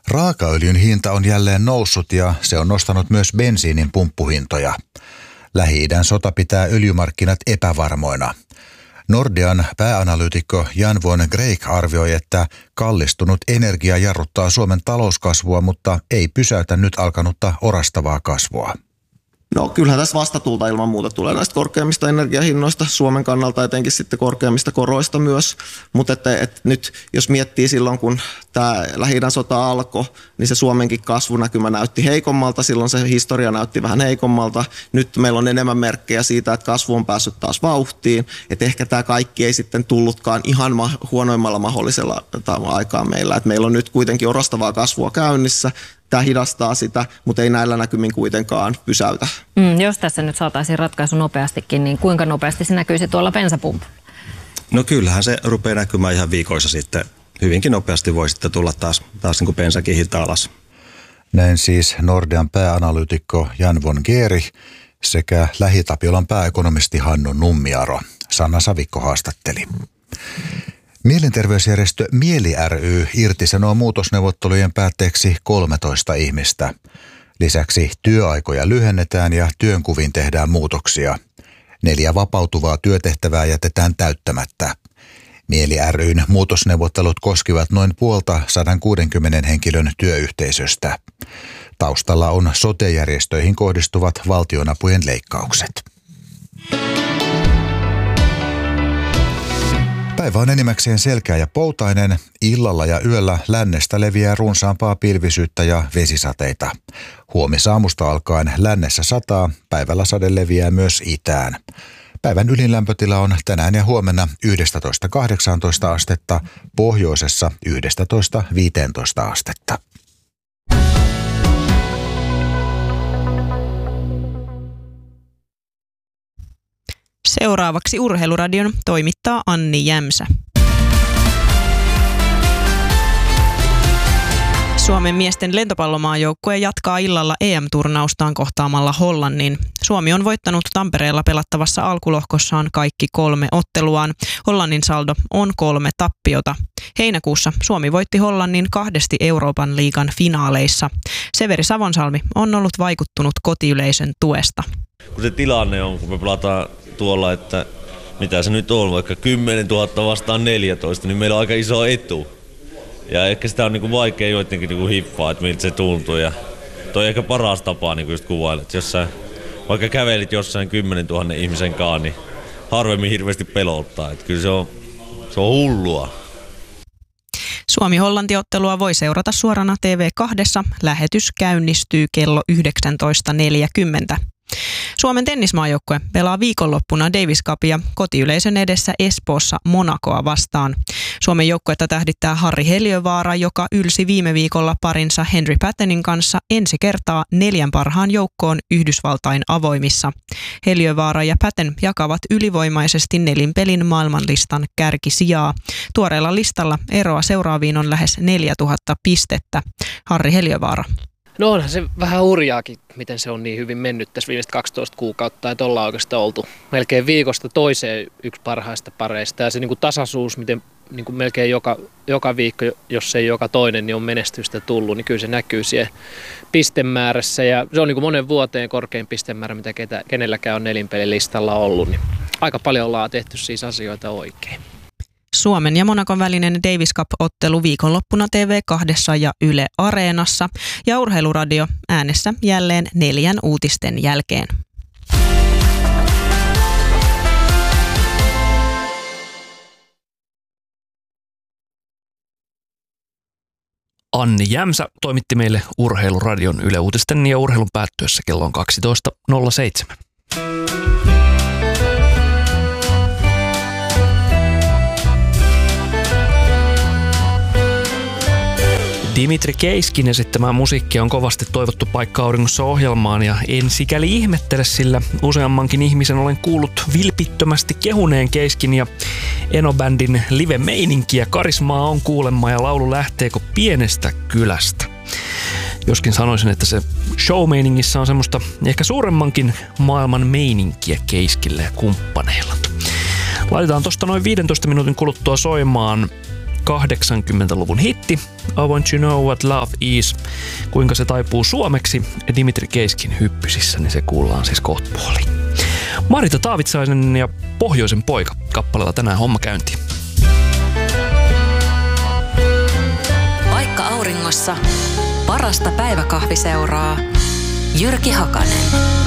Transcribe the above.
Raakaöljyn hinta on jälleen noussut ja se on nostanut myös bensiinin pumppuhintoja. Lähi-idän sota pitää öljymarkkinat epävarmoina. Nordean pääanalyytikko Jan von Greik arvioi, että kallistunut energia jarruttaa Suomen talouskasvua, mutta ei pysäytä nyt alkanutta orastavaa kasvua. No kyllähän tässä vastatuulta ilman muuta tulee näistä korkeammista energiahinnoista Suomen kannalta, etenkin sitten korkeammista koroista myös. Mutta että nyt jos miettii silloin, kun tämä Lähi-idän sota alkoi, niin se Suomenkin kasvunäkymä näytti heikommalta. Silloin se historia näytti vähän heikommalta. Nyt meillä on enemmän merkkejä siitä, että kasvu on päässyt taas vauhtiin. Että ehkä tämä kaikki ei sitten tullutkaan ihan huonoimmalla mahdollisella aikaa meillä. Että meillä on nyt kuitenkin orastavaa kasvua käynnissä. Tämä hidastaa sitä, mutta ei näillä näkymin kuitenkaan pysäytä. Jos tässä nyt saataisiin ratkaisu nopeastikin, niin kuinka nopeasti se näkyisi tuolla bensapumpulla? No kyllähän se rupeaa näkymään ihan viikoissa sitten. Hyvinkin nopeasti voi sitten tulla taas niin kuin bensakin hinta alas. Näin siis Nordean pääanalyytikko Jan von Geeri sekä Lähi-Tapiolan pääekonomisti Hannu Nummiaro. Sanna Savikko haastatteli. Mielenterveysjärjestö Mieli ry irtisanoo muutosneuvottelujen päätteeksi 13 ihmistä. Lisäksi työaikoja lyhennetään ja työnkuviin tehdään muutoksia. 4 vapautuvaa työtehtävää jätetään täyttämättä. Mieli ry:n muutosneuvottelut koskivat noin puolta 160 henkilön työyhteisöstä. Taustalla on sote-järjestöihin kohdistuvat valtionapujen leikkaukset. Päivä on enimmäkseen selkeä ja poutainen. Illalla ja yöllä lännestä leviää runsaampaa pilvisyyttä ja vesisateita. Huomisaamusta alkaen lännessä sataa, päivällä sade leviää myös itään. Päivän ylinlämpötila on tänään ja huomenna 11-18 astetta, pohjoisessa 11-15 astetta. Seuraavaksi Urheiluradion toimittaa Anni Jämsä. Suomen miesten lentopallomaajoukkue jatkaa illalla EM-turnaustaan kohtaamalla Hollannin. Suomi on voittanut Tampereella pelattavassa alkulohkossaan kaikki 3 otteluaan. Hollannin saldo on 3 tappiota. Heinäkuussa Suomi voitti Hollannin 2 Euroopan liigan finaaleissa. Severi Savonsalmi on ollut vaikuttunut kotiyleisön tuesta. Kun se tilanne on, kun me pelataan tuolla, että mitä se nyt on, vaikka 10 000 vastaan 14, niin meillä on aika iso etu. Ja ehkä sitä on niinku vaikea joidenkin niinku hiffaa, että miltä se tuntuu. Ja toi on ehkä paras tapa niinku just kuvailla, että jossain, vaikka kävelit jossain 10 000 ihmisen kanssa, niin harvemmin hirveästi pelottaa. Että kyllä se on hullua. Suomi-Hollanti-ottelua voi seurata suorana TV2. Lähetys käynnistyy kello 19.40. Suomen tennismaajoukkue pelaa viikonloppuna Davis Cupia kotiyleisön edessä Espoossa Monacoa vastaan. Suomen joukkuetta tähdittää Harri Heliövaara, joka ylsi viime viikolla parinsa Henry Pattenin kanssa ensi kertaa 4 parhaan joukkoon Yhdysvaltain avoimissa. Heliövaara ja Patten jakavat ylivoimaisesti nelinpelin maailmanlistan kärkisijaa. Tuoreella listalla eroa seuraaviin on lähes 4000 pistettä. Harri Heliövaara. No onhan se vähän hurjaakin, miten se on niin hyvin mennyt tässä viimeiset 12 kuukautta, että ollaan oikeastaan oltu melkein viikosta toiseen yksi parhaista pareista. Ja se niin kuin tasaisuus, miten niin kuin melkein joka viikko, jos ei joka toinen, niin on menestystä tullut, niin kyllä se näkyy siellä pistemäärässä. Ja se on niin kuin monen vuoteen korkein pistemäärä, mitä kenelläkään on nelinpelilistalla ollut. Niin aika paljon ollaan tehty siis asioita oikein. Suomen ja Monacon välinen Davis Cup-ottelu viikonloppuna TV2 ja Yle Areenassa ja Urheiluradio äänessä jälleen 4 uutisten jälkeen. Anni Jämsä toimitti meille Urheiluradion Yle Uutisten ja urheilun päättyessä kello on 12.07. Dimitri Keiskin esittämää musiikkia on kovasti toivottu Paikka auringossa -ohjelmaan ja en sikäli ihmettele, sillä useammankin ihmisen olen kuullut vilpittömästi kehuneen Keiskin ja Eno-bändin live-meininkiä. Karismaa on kuulemma ja laulu lähteekö pienestä kylästä. Joskin sanoisin, että se show-meiningissä on semmoista ehkä suuremmankin maailman meininkiä Keiskille ja kumppaneilla. Laitetaan tosta noin 15 minuutin kuluttua soimaan 80-luvun hitti I Want You Know What Love Is. Kuinka se taipuu suomeksi Dimitri Keiskin hyppysissä, niin se kuullaan siis kohtapuoliin. Marita Taavitsainen ja Pohjoisen poika kappaleella tänään homma käyntiin. Vaikka auringossa, parasta päiväkahviseuraa Jyrki Hakanen.